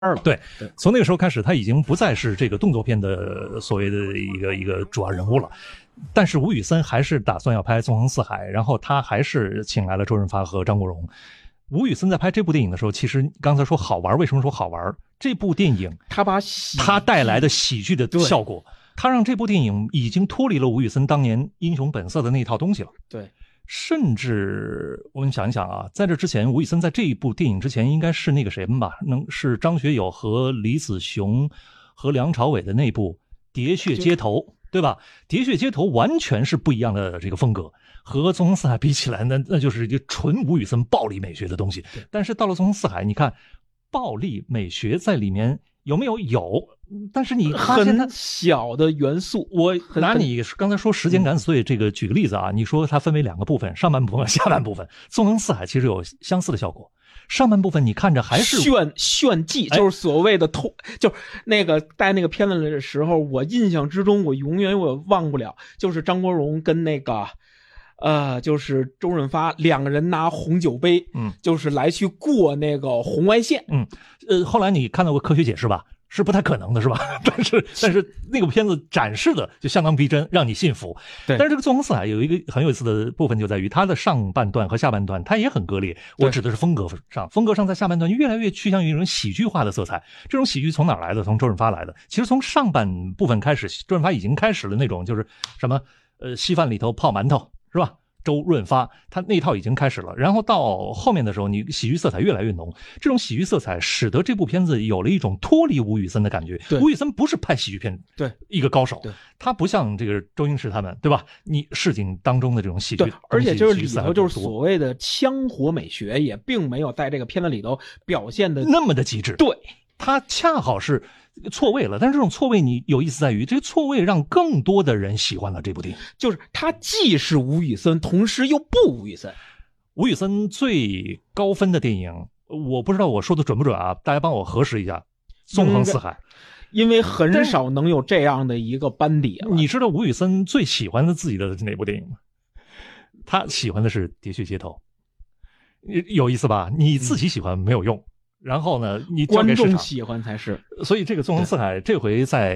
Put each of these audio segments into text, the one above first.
了。 对，从那个时候开始，他已经不再是这个动作片的所谓的一个主要人物了。但是吴宇森还是打算要拍《纵横四海》，然后他还是请来了周润发和张国荣。吴宇森在拍这部电影的时候，其实刚才说好玩，为什么说好玩？这部电影他带来的喜剧的效果，他让这部电影已经脱离了吴宇森当年《英雄本色》的那套东西了。 对， 甚至我们想一想啊，在这之前，吴宇森在这一部电影之前应该是那个谁们吧？是张学友和李子雄和梁朝伟的那部《喋血街头》。对吧？喋血街头完全是不一样的这个风格，和纵横四海比起来，那就是一个纯吴宇森暴力美学的东西。但是到了纵横四海，你看暴力美学在里面有没有？有，但是你发现它很小的元素。我拿你刚才说时间感所以这个举个例子啊，你说它分为两个部分，上半部分、下半部分。纵横四海其实有相似的效果。上半部分你看着还是炫技，就是所谓的就是那个带那个片子的时候，我印象之中我永远忘不了，就是张国荣跟那个就是周润发两个人拿红酒杯，就是来去过那个红外线。 后来你看到过科学解释吧？是不太可能的，是吧？但是那个片子展示的就相当逼真，让你信服。 对。 但是这个纵横四海有一个很有意思的部分，就在于它的上半段和下半段它也很割裂。我指的是风格上在下半段越来越趋向于一种喜剧化的色彩。这种喜剧从哪儿来的？从周润发来的。其实从上半部分开始，周润发已经开始了那种就是什么稀饭里头泡馒头，是吧？周润发他那套已经开始了，然后到后面的时候，你喜剧色彩越来越浓，这种喜剧色彩使得这部片子有了一种脱离吴宇森的感觉。吴宇森不是拍喜剧片一个高手，他不像这个周星驰他们，对吧？你市井当中的这种喜剧， 而且就是里头就是所谓的枪火美学也并没有在这个片子里头表现的那么的极致。对，他恰好是错位了，但是这种错位你有意思在于，这个错位让更多的人喜欢了这部电影。 就是他既是吴宇森，同时又不吴宇森。 吴宇森最高分的电影，我不知道我说的准不准啊？大家帮我核实一下。纵横四海， 因为很少能有这样的一个班底了。 你知道吴宇森最喜欢的自己的哪部电影吗？他喜欢的是《喋血街头》，有意思吧？你自己喜欢没有用。然后呢，你交给市场， 观众喜欢才是。 所以这个纵横四海这回在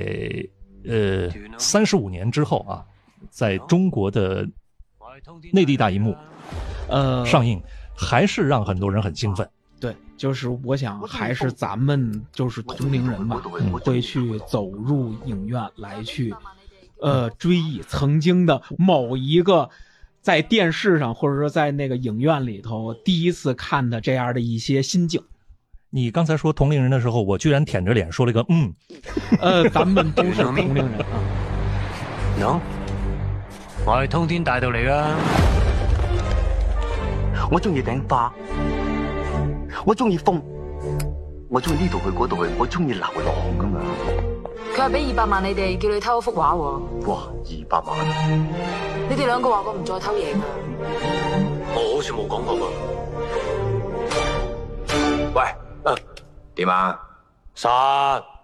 35年之后啊，在中国的内地大银幕上映，还是让很多人很兴奋。 对，就是我想还是咱们就是同龄人吧，会去走入影院来去追忆曾经的某一个在电视上或者说在那个影院里头第一次看的这样的一些心境。 你刚才说同龄人的时候，我居然舔着脸说了一个咱们都是同龄人啊。 No， 我係通天大道嚟噶。 我中意頂花，我中意風，我中意呢度去嗰度去，我中意流浪噶嘛。 佢話俾200萬你哋，叫你偷一幅畫喎。 哇，200萬！ 你哋兩個話過唔再偷嘢㗎。 我好似冇講過噃。喂，點啊？殺！